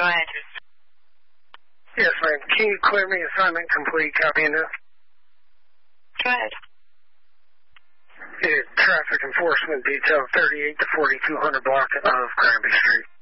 ahead. Yes, ma'am. Can you clear me? Assignment complete. Copy enough. Go ahead. Traffic enforcement detail 38 to 4200 block of Granby Street.